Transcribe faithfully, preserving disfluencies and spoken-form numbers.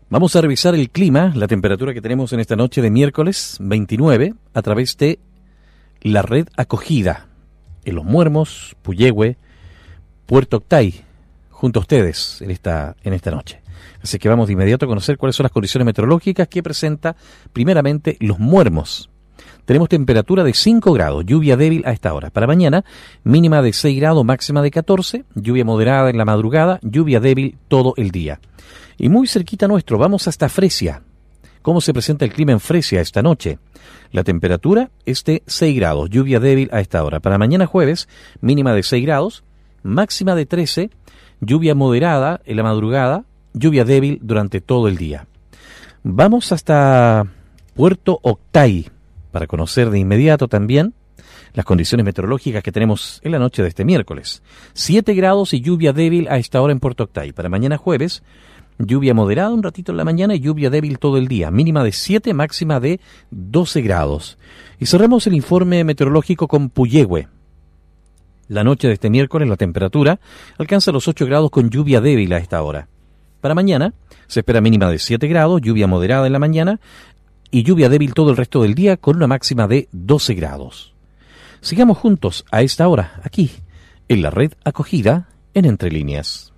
Vamos a revisar el clima, la temperatura que tenemos en esta noche de miércoles veintinueve a través de la red acogida en Los Muermos, Puyehue, Puerto Octay, junto a ustedes en esta, en esta noche. Así que vamos de inmediato a conocer cuáles son las condiciones meteorológicas que presenta primeramente Los Muermos. Tenemos temperatura de cinco grados, lluvia débil a esta hora. Para mañana, mínima de seis grados, máxima de catorce, lluvia moderada en la madrugada, lluvia débil todo el día. Y muy cerquita nuestro, vamos hasta Fresia. ¿Cómo se presenta el clima en Fresia esta noche? La temperatura es de seis grados, lluvia débil a esta hora. Para mañana jueves, mínima de seis grados, máxima de trece, lluvia moderada en la madrugada, lluvia débil durante todo el día. Vamos hasta Puerto Octay para conocer de inmediato también las condiciones meteorológicas que tenemos en la noche de este miércoles. siete grados y lluvia débil a esta hora en Puerto Octay. Para mañana jueves, lluvia moderada un ratito en la mañana y lluvia débil todo el día. Mínima de siete, máxima de doce grados. Y cerramos el informe meteorológico con Puyehue. La noche de este miércoles la temperatura alcanza los ocho grados con lluvia débil a esta hora. Para mañana se espera mínima de siete grados, lluvia moderada en la mañana y lluvia débil todo el resto del día con una máxima de doce grados. Sigamos juntos a esta hora, aquí, en la red acogida en Entre Líneas.